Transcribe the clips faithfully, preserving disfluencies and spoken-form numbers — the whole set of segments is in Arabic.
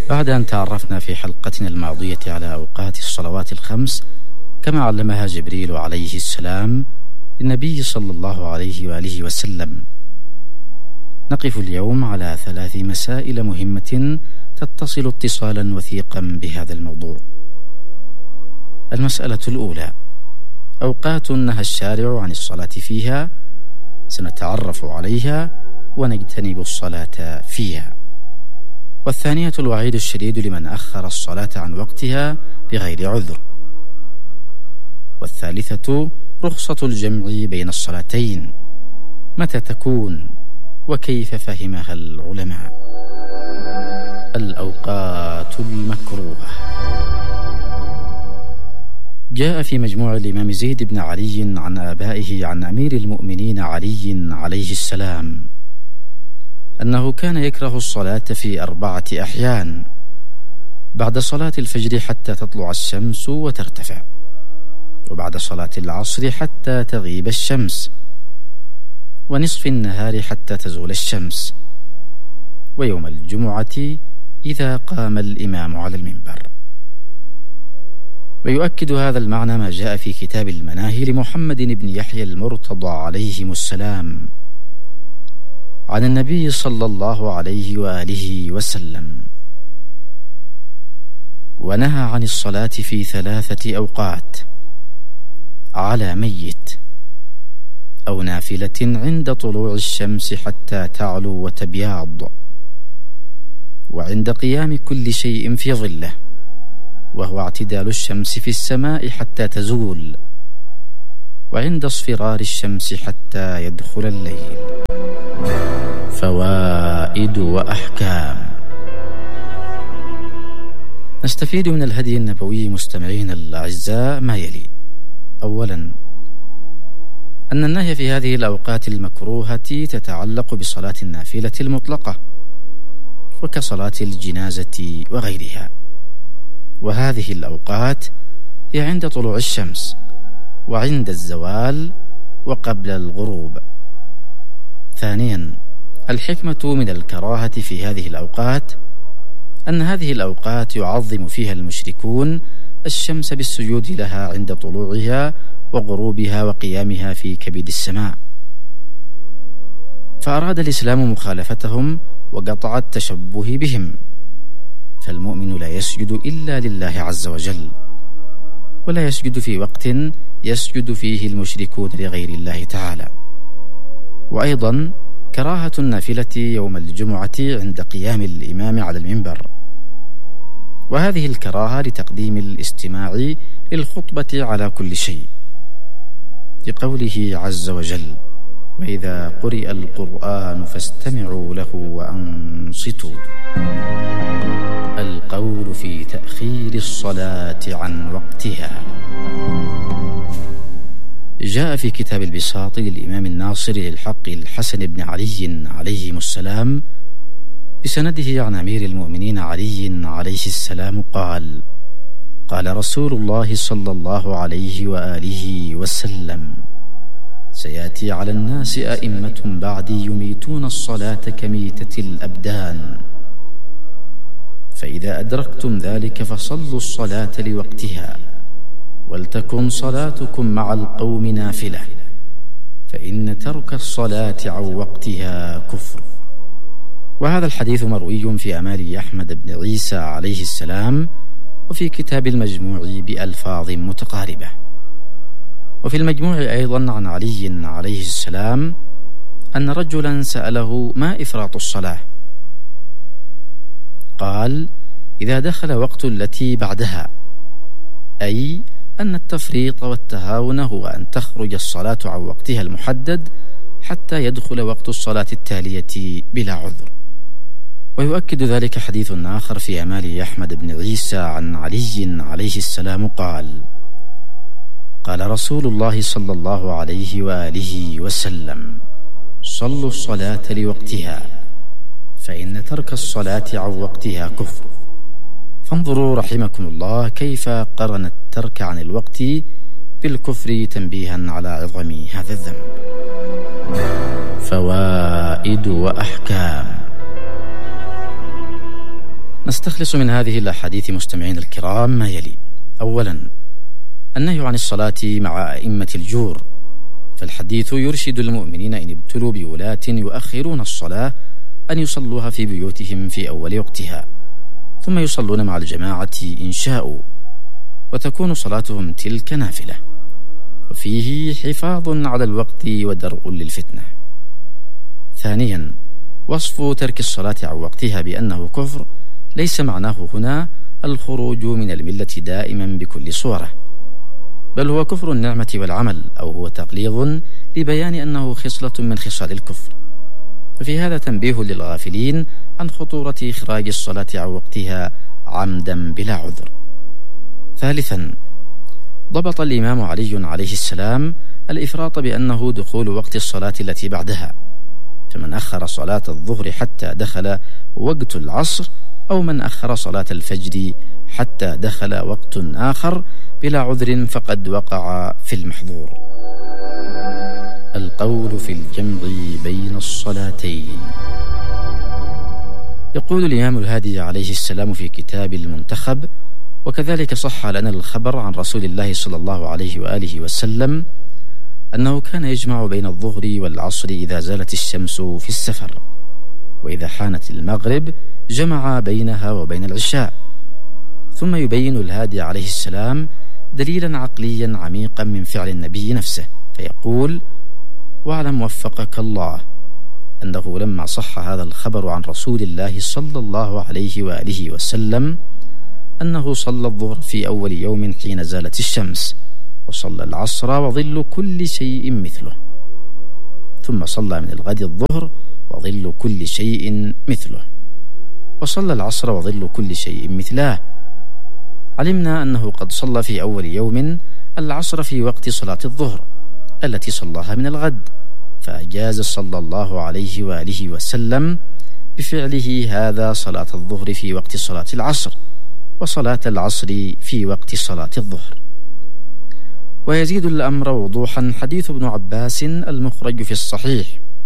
بعد أن تعرفنا في حلقتنا الماضية على أوقات الصلوات الخمس كما علمها جبريل عليه السلام للنبي صلى الله عليه وآله وسلم، نقف اليوم على ثلاث مسائل مهمة تتصل اتصالا وثيقا بهذا الموضوع. المسألة الأولى: أوقات نهى الشارع عن الصلاة فيها، سنتعرف عليها ونجتنب الصلاة فيها. والثانية: الوعيد الشديد لمن أخر الصلاة عن وقتها بغير عذر. والثالثة: رخصة الجمع بين الصلاتين، متى تكون وكيف فهمها العلماء. الأوقات المكروهة. جاء في مجموع الإمام زيد بن علي عن آبائه عن أمير المؤمنين علي عليه السلام أنه كان يكره الصلاة في أربعة أحيان: بعد صلاة الفجر حتى تطلع الشمس وترتفع، وبعد صلاة العصر حتى تغيب الشمس، ونصف النهار حتى تزول الشمس، ويوم الجمعة إذا قام الإمام على المنبر. ويؤكد هذا المعنى ما جاء في كتاب المناهي لمحمد بن يحيى المرتضى عليهم السلام عن النبي صلى الله عليه وآله وسلم: ونهى عن الصلاة في ثلاثة أوقات: على ميت، أو نافلة عند طلوع الشمس حتى تعلو وتبياض، وعند قيام كل شيء في ظله، وهو اعتدال الشمس في السماء حتى تزول، وعند اصفرار الشمس حتى يدخل الليل. فوائد وأحكام. نستفيد من الهدي النبوي مستمعين الأعزاء ما يلي: أولا، أن النهي في هذه الأوقات المكروهة تتعلق بصلاة النافلة المطلقة، وكصلاة الجنازة وغيرها، وهذه الأوقات هي عند طلوع الشمس، وعند الزوال، وقبل الغروب. ثانيا، الحكمة من الكراهة في هذه الأوقات أن هذه الأوقات يعظم فيها المشركون الشمس بالسجود لها عند طلوعها وغروبها وقيامها في كبد السماء، فأراد الإسلام مخالفتهم وقطع التشبه بهم، فالمؤمن لا يسجد إلا لله عز وجل، ولا يسجد في وقت يسجد فيه المشركون لغير الله تعالى. وأيضا كراهة النافلة يوم الجمعة عند قيام الإمام على المنبر، وهذه الكراهة لتقديم الاستماع للخطبة على كل شيء، لقوله عز وجل: وإذا قرئ القرآن فاستمعوا له وأنصتوا. القول في تأخير الصلاة عن وقتها. جاء في كتاب البساط للإمام الناصر للحق الحسن بن علي عليهم السلام بسنده عن أمير المؤمنين علي عليه السلام قال: قال رسول الله صلى الله عليه وآله وسلم: سيأتي على الناس أئمة بعدي يميتون الصلاة كميتة الأبدان، فإذا أدركتم ذلك فصلوا الصلاة لوقتها، ولتكن صلاتكم مع القوم نافلة، فإن ترك الصلاة عن وقتها كفر. وهذا الحديث مروي في أمال أحمد بن عيسى عليه السلام، وفي كتاب المجموع بألفاظ متقاربة. وفي المجموع أيضا عن علي عليه السلام أن رجلا سأله: ما إفراط الصلاة؟ قال: إذا دخل وقت التي بعدها، أي أن التفريط والتهاون هو أن تخرج الصلاة عن وقتها المحدد حتى يدخل وقت الصلاة التالية بلا عذر. ويؤكد ذلك حديث آخر في أمال أحمد بن عيسى عن علي عليه السلام قال: قال رسول الله صلى الله عليه وآله وسلم: صلوا الصلاة لوقتها، فإن ترك الصلاة عن وقتها كفر. فانظروا رحمكم الله كيف قرن الترك عن الوقت بالكفر تنبيها على عظم هذا الذنب. فوائد وأحكام. نستخلص من هذه الأحاديث مستمعين الكرام ما يلي: أولا، النهي عن الصلاة مع أئمة الجور، فالحديث يرشد المؤمنين إن ابتلوا بولاة يؤخرون الصلاة أن يصلوها في بيوتهم في أول وقتها، ثم يصلون مع الجماعة إن شاءوا، وتكون صلاتهم تلك نافلة، وفيه حفاظ على الوقت ودرء للفتنة. ثانيا، وصف ترك الصلاة عن وقتها بأنه كفر ليس معناه هنا الخروج من الملة دائما بكل صوره، بل هو كفر النعمة والعمل، أو هو تقليظ لبيان أنه خصلة من خصال الكفر. ففي هذا تنبيه للغافلين عن خطورة إخراج الصلاة عن وقتها عمدا بلا عذر. ثالثا، ضبط الإمام علي عليه السلام الإفراط بأنه دخول وقت الصلاة التي بعدها، فمن أخر صلاة الظهر حتى دخل وقت العصر، أو من أخر صلاة الفجر حتى دخل وقت آخر بلا عذر فقد وقع في المحظور. القول في الجمع بين الصلاتين. يقول الإمام الهادي عليه السلام في كتاب المنتخب: وكذلك صح لنا الخبر عن رسول الله صلى الله عليه وآله وسلم أنه كان يجمع بين الظهر والعصر إذا زالت الشمس في السفر، وإذا حانت المغرب جمع بينها وبين العشاء. ثم يبين الهادي عليه السلام دليلا عقليا عميقا من فعل النبي نفسه، فيقول: واعلم وفقك الله أنه لما صح هذا الخبر عن رسول الله صلى الله عليه وآله وسلم أنه صلى الظهر في أول يوم حين زالت الشمس، وصلى العصر وظل كل شيء مثله، ثم صلى من الغد الظهر وظل كل شيء مثله، وصلى العصر وظل كل شيء مثله. علمنا أنه قد صلى في أول يوم العصر في وقت صلاة الظهر التي صلاها من الغد، فأجاز صلى الله عليه وآله وسلم بفعله هذا صلاة الظهر في وقت صلاة العصر، وصلاة العصر في وقت صلاة الظهر. ويزيد الأمر وضوحا حديث ابن عباس المخرج في الصحيح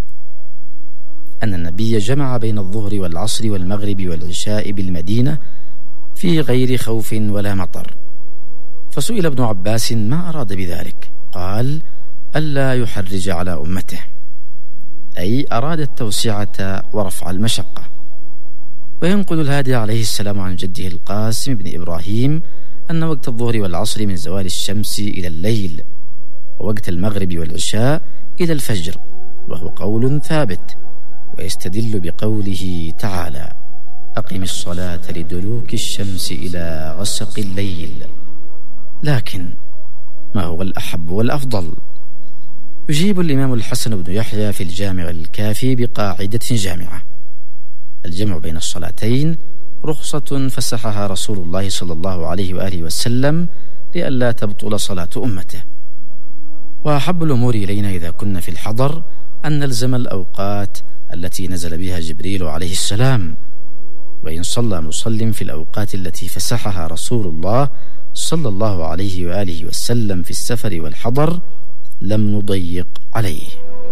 أن النبي جمع بين الظهر والعصر والمغرب والعشاء بالمدينة في غير خوف ولا مطر. فسئل ابن عباس ما أراد بذلك، قال: ألا يحرج على أمته، أي أراد التوسعة ورفع المشقة. وينقل الهادي عليه السلام عن جده القاسم بن إبراهيم أن وقت الظهر والعصر من زوال الشمس إلى الليل، ووقت المغرب والعشاء إلى الفجر، وهو قول ثابت. ويستدل بقوله تعالى: أقم الصلاة لدلوك الشمس إلى غسق الليل. لكن ما هو الأحب والأفضل؟ يجيب الإمام الحسن بن يحيى في الجامع الكافي بقاعدة جامعة: الجمع بين الصلاتين رخصة فسحها رسول الله صلى الله عليه وآله وسلم لئلا تبطل صلاة أمته. وأحب الأمور إلينا إذا كنا في الحضر أن نلزم الأوقات التي نزل بها جبريل عليه السلام، وإن صلى مصل في الأوقات التي فسحها رسول الله صلى الله عليه وآله وسلم في السفر والحضر لم نضيق عليه.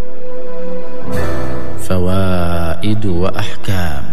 فوائد وأحكام.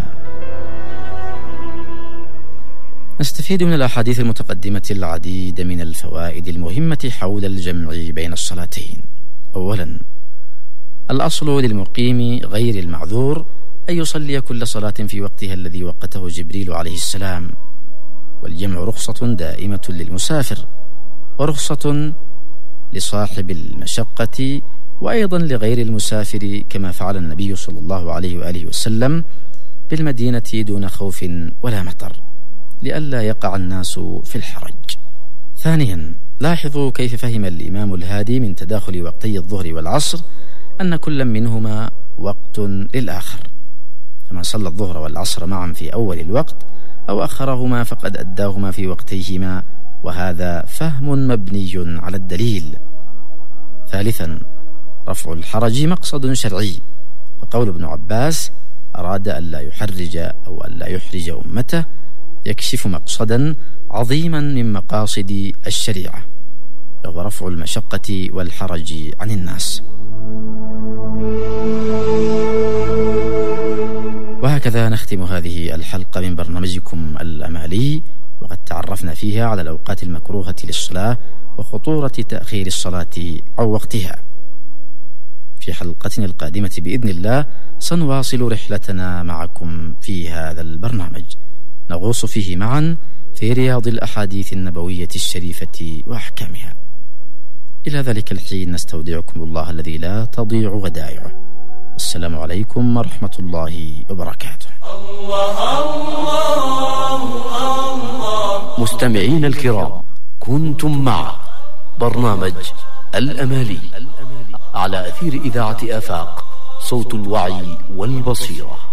نستفيد من الأحاديث المتقدمة العديد من الفوائد المهمة حول الجمع بين الصلاتين. أولا، الأصل للمقيم غير المعذور أن يصلي كل صلاة في وقتها الذي وقته جبريل عليه السلام، والجمع رخصة دائمة للمسافر، ورخصة لصاحب المشقة، وأيضا لغير المسافر، كما فعل النبي صلى الله عليه وآله وسلم بالمدينة دون خوف ولا مطر، لئلا يقع الناس في الحرج. ثانيا، لاحظوا كيف فهم الإمام الهادي من تداخل وقتي الظهر والعصر أن كل منهما وقت للآخر، فمن صلى الظهر والعصر معا في أول الوقت أو أخرهما فقد أداهما في وقتيهما، وهذا فهم مبني على الدليل. ثالثا، رفع الحرج مقصد شرعي، فقول ابن عباس أراد ألا يحرج أو ألا يحرج أمته يكشف مقصدا عظيما من مقاصد الشريعة، وهو رفع المشقة والحرج عن الناس. وهكذا نختم هذه الحلقة من برنامجكم الأمالي، وقد تعرفنا فيها على الأوقات المكروهة للصلاة وخطورة تأخير الصلاة عن وقتها. في حلقتنا القادمة بإذن الله سنواصل رحلتنا معكم في هذا البرنامج، نغوص فيه معا في رياض الأحاديث النبوية الشريفة وأحكامها. إلى ذلك الحين نستودعكم الله الذي لا تضيع ودائعه. السلام عليكم ورحمة الله وبركاته. الله الله الله. مستمعين الكرام، كنتم مع برنامج الأمالي على أثير إذاعة آفاق، صوت الوعي والبصيرة.